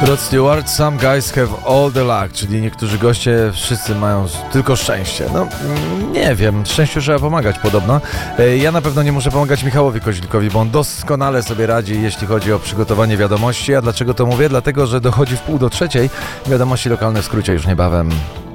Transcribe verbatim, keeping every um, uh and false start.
Rod Stewart, some guys have all the luck, czyli niektórzy goście wszyscy mają tylko szczęście. No, nie wiem, szczęściu trzeba pomagać podobno. Ja na pewno nie muszę pomagać Michałowi Kozilkowi, bo on doskonale sobie radzi, jeśli chodzi o przygotowanie wiadomości. A dlaczego to mówię? Dlatego, że dochodzi w pół do trzeciej. Wiadomości lokalne w skrócie już niebawem.